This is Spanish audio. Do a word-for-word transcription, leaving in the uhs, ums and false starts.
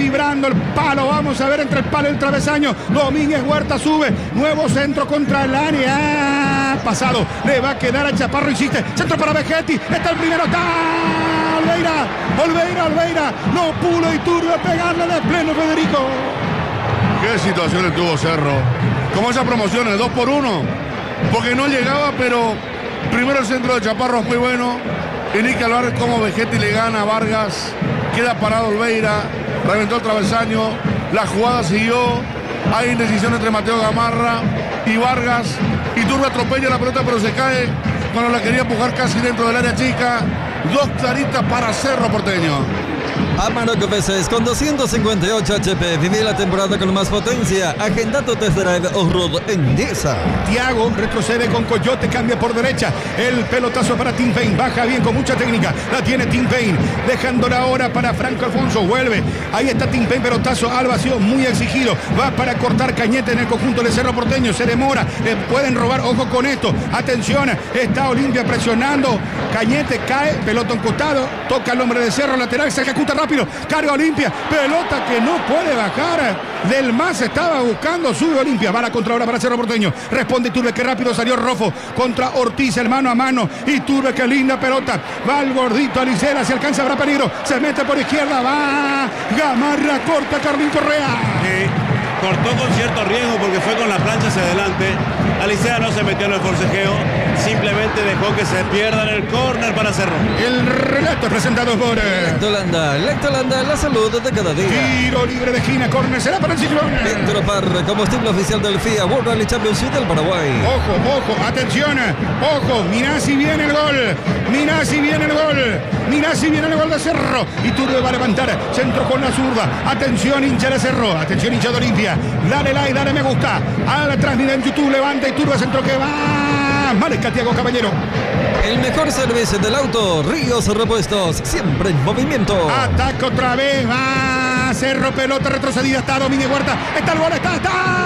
vibrando el palo. Vamos a ver entre el palo y el travesaño. Domínguez Huerta sube. Nuevo centro contra el área. Pasado. Le va a quedar a Chaparro. Insiste. Centro para Vegetti. Está el primero. ¡Está! Olveira. Olveira. Olveira. No pudo Iturbe pegarle de pleno, Federico. Qué situaciones tuvo Cerro. Como esas promociones, dos por uno. Porque no llegaba, pero primero el centro de Chaparro es muy bueno. Inicia Álvarez como Vegetti le gana a Vargas. Queda parado Olveira. Reventó el travesaño. La jugada siguió. Hay indecisión entre Mateo Gamarra y Vargas. Iturbe atropella la pelota, pero se cae cuando la quería empujar casi dentro del área chica. Dos claritas para Cerro Porteño. Amarok Veces con doscientos cincuenta y ocho H P. Viví la temporada con más potencia. Agenda tu test drive off-road en Niza. Thiago retrocede con Coyote, cambia por derecha. El pelotazo para Tim Payne. Baja bien con mucha técnica. La tiene Tim Payne. Dejándola ahora para Franco Alfonso. Vuelve. Ahí está Tim Payne. Pelotazo al vacío. Muy exigido. Va para cortar Cañete en el conjunto de Cerro Porteño. Se demora. Le pueden robar. Ojo con esto. Atención. Está Olimpia presionando. Cañete cae. Pelota en costado. Toca al hombre de Cerro. Lateral. Se ejecuta rápido. Carga Olimpia. Pelota que no puede bajar. Del más estaba buscando. Sube Olimpia. Va la contra ahora para Cerro Porteño. Responde Iturbe. Que rápido salió Rofo contra Ortiz. El mano a mano. Iturbe. Que linda pelota. Va el gordito Alicera. Se alcanza. Habrá peligro. Se mete por izquierda. Va. Gamarra. Corta Carlín Correa. Sí. Cortó con cierto riesgo porque fue con la plancha hacia adelante. Alicea no se metió en el forcejeo, simplemente dejó que se pierda en el córner para Cerro. El relato presentado por Lactolanda, Lactolanda, la salud de cada día. Tiro libre de esquina, córner, será para el Ciclón. Intropar, combustible oficial del F I A World Rally Championship del Paraguay. Ojo, ojo, atención, ojo, mirá si viene el gol, mirá si viene el gol, mirá si viene el gol de Cerro. Iturbe va a levantar, centro con la zurda. Atención, hincha de Cerro, atención, hincha de Olimpia. Dale like, dale me gusta. A la transmisión en YouTube, levanta Iturbe, centro que va. Marca Thiago Caballero. El mejor servicio del auto, Ríos Repuestos, siempre en movimiento. Ataca otra vez, va Cerro, pelota retrocedida, está Domínguez Huerta, está el gol, está, está.